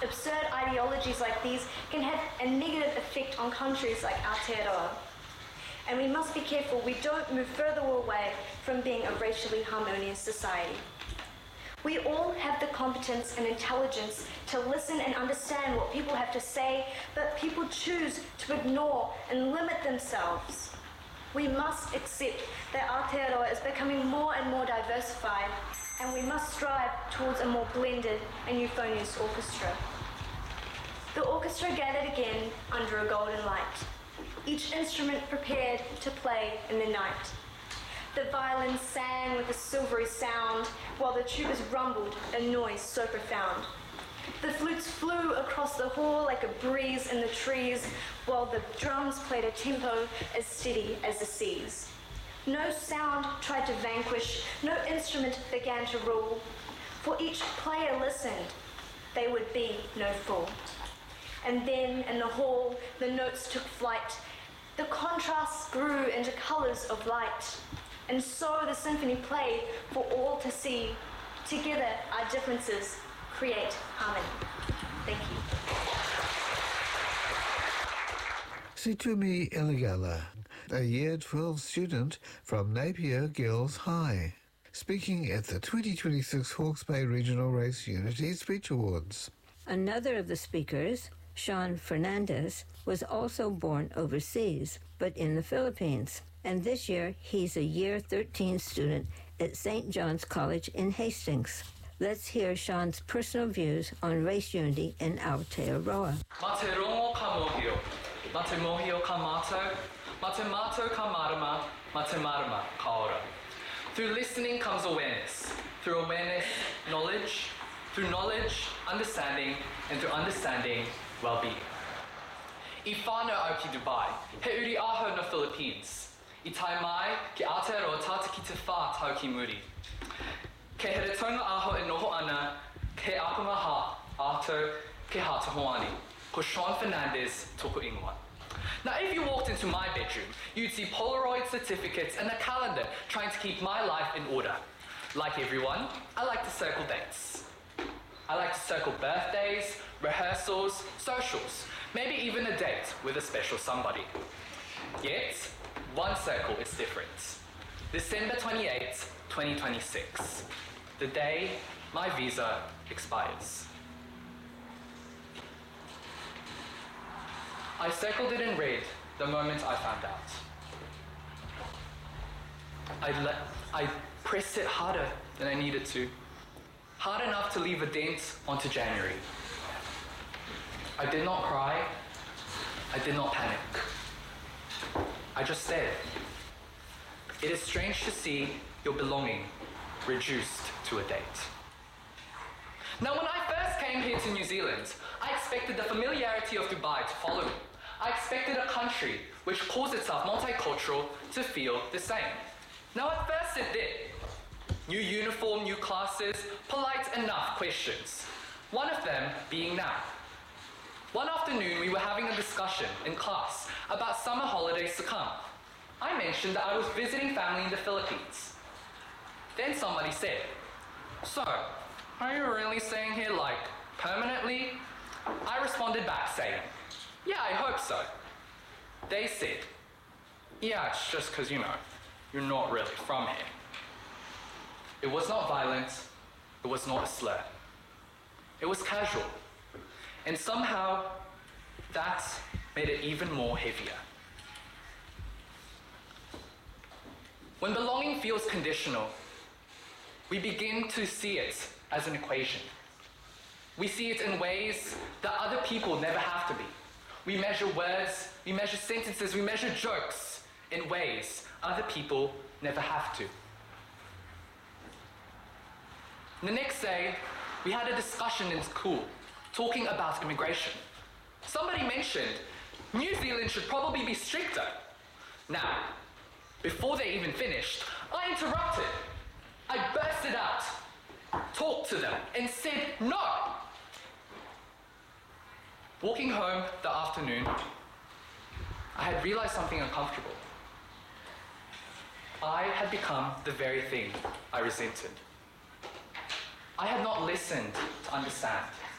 Absurd ideologies like these can have a negative effect on countries like Aotearoa. And we must be careful we don't move further away from being a racially harmonious society. We all have the competence and intelligence to listen and understand what people have to say, but people choose to ignore and limit themselves. We must accept that Aotearoa is becoming more and more diversified, and we must strive towards a more blended and euphonious orchestra. The orchestra gathered again under a golden light, each instrument prepared to play in the night. The violins sang with a silvery sound, while the tubas rumbled a noise so profound. The flutes flew across the hall like a breeze in the trees, while the drums played a tempo as steady as the seas. No sound tried to vanquish, no instrument began to rule. For each player listened, they would be no fool. And then in the hall, the notes took flight. The contrasts grew into colours of light. And so the symphony played for all to see. Together, our differences create harmony. Thank you. Situmi Eligala, a Year 12 student from Napier Girls High, speaking at the 2026 Hawke's Bay Regional Race Unity Speech Awards. Another of the speakers, Sean Fernandez, was also born overseas, but in the Philippines. And this year, he's a Year 13 student at St. John's College in Hastings. Let's hear Sean's personal views on race unity in Aotearoa. Mate rongo ka mohio, mate mohio ka mato, mate mato ka marama, mate marama ka ora. Through listening comes awareness. Through awareness, knowledge. Through knowledge, understanding. And through understanding, well-being. I whānau au ki Dubai, he uri aho no Philippines. I tai mai ki Aotearoa tata ki te whā tau ki muri. Ke here taunga aho e noho ana, ke apunga ha, ato ke hata hoani. Ko Sean Fernandez toko ingoa. Now if you walked into my bedroom, you'd see Polaroid certificates and a calendar trying to keep my life in order. Like everyone, I like to circle dates. I like to circle birthdays, rehearsals, socials, maybe even a date with a special somebody. Yet, one circle is different. December 28th, 2026, the day my visa expires. I circled it in red the moment I found out. I pressed it harder than I needed to. Hard enough to leave a dent onto January. I did not cry. I did not panic. I just stared. It is strange to see your belonging reduced to a date. Now, when I first came here to New Zealand, I expected the familiarity of Dubai to follow me. I expected a country which calls itself multicultural to feel the same. Now, at first it did. New uniform, new classes, polite enough questions. One of them being now. One afternoon, we were having a discussion in class about summer holidays to come. I mentioned that I was visiting family in the Philippines. Then somebody said, "So, are you really staying here, like, permanently?" I responded back saying, "Yeah, I hope so." They said, "Yeah, it's just because, you're not really from here." It was not violent. It was not a slur. It was casual. And somehow, that made it even more heavier. When belonging feels conditional, we begin to see it as an equation. We see it in ways that other people never have to be. We measure words, we measure sentences, we measure jokes in ways other people never have to. The next day, we had a discussion in school talking about immigration. Somebody mentioned New Zealand should probably be stricter. Now, before they even finished, I interrupted. I bursted out, talked to them, and said no. Walking home that afternoon, I had realized something uncomfortable. I had become the very thing I resented. I had not listened to understand.